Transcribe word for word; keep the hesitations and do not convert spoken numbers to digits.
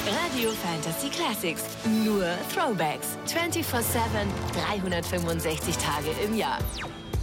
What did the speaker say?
Radio Fantasy Classics. Nur Throwbacks. vierundzwanzig sieben, dreihundertfünfundsechzig Tage im Jahr.